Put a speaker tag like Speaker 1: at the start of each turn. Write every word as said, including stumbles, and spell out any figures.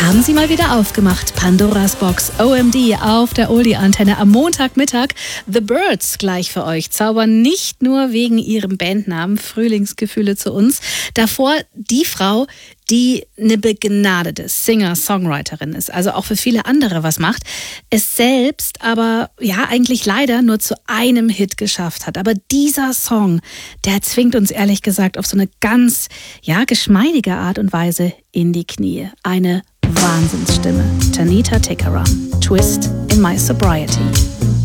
Speaker 1: haben sie mal wieder aufgemacht. Pandoras Box, O M D auf der Oldie-Antenne am Montagmittag. The Byrds gleich für euch zaubern nicht nur wegen ihrem Bandnamen Frühlingsgefühle zu uns. Davor die Frau, die eine begnadete Singer-Songwriterin ist, also auch für viele andere was macht, es selbst aber ja eigentlich leider nur zu einem Hit geschafft hat. Aber dieser Song, der zwingt uns ehrlich gesagt auf so eine ganz ja geschmeidige Art und Weise in die Knie. Eine Wahnsinnsstimme. Tanita Tikaram, Twist in My Sobriety.